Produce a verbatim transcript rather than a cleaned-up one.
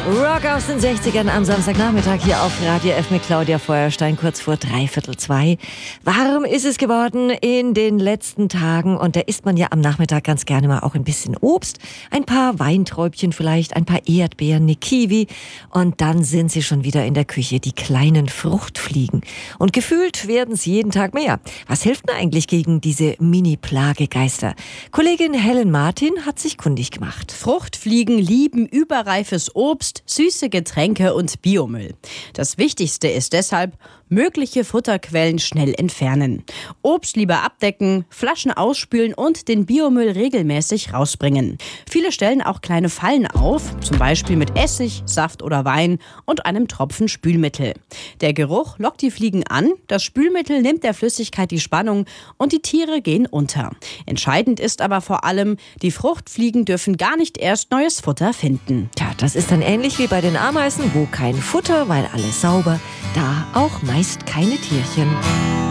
Rock aus den sechzigern am Samstagnachmittag hier auf Radio F mit Claudia Feuerstein, kurz vor dreiviertel zwei. Warm ist es geworden in den letzten Tagen und da isst man ja am Nachmittag ganz gerne mal auch ein bisschen Obst, ein paar Weinträubchen vielleicht, ein paar Erdbeeren, eine Kiwi und dann sind sie schon wieder in der Küche, die kleinen Fruchtfliegen. Und gefühlt werden es jeden Tag mehr. Was hilft denn eigentlich gegen diese Mini-Plagegeister? Kollegin Helen Martin hat sich kundig gemacht. Fruchtfliegen lieben überreifes Obst, süße Getränke und Biomüll. Das Wichtigste ist deshalb, mögliche Futterquellen schnell entfernen. Obst lieber abdecken, Flaschen ausspülen und den Biomüll regelmäßig rausbringen. Viele stellen auch kleine Fallen auf, zum Beispiel mit Essig, Saft oder Wein und einem Tropfen Spülmittel. Der Geruch lockt die Fliegen an, das Spülmittel nimmt der Flüssigkeit die Spannung und die Tiere gehen unter. Entscheidend ist aber vor allem, die Fruchtfliegen dürfen gar nicht erst neues Futter finden. Tja, das ist dann ähnlich wie bei den Ameisen, wo kein Futter, weil alles sauber, da auch meist keine Tierchen.